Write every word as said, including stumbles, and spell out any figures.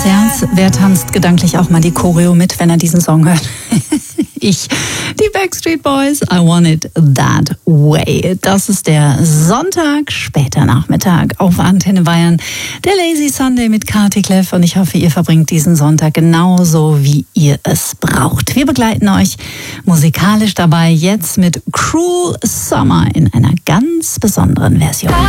Herz. Wer tanzt gedanklich auch mal die Choreo mit, wenn er diesen Song hört? Ich, die Backstreet Boys, I Want It That Way. Das ist der Sonntag, später Nachmittag auf Antenne Bayern. Der Lazy Sunday mit Kati Kleff und ich hoffe, ihr verbringt diesen Sonntag genauso, wie ihr es braucht. Wir begleiten euch musikalisch dabei jetzt mit Cruel Summer in einer ganz besonderen Version.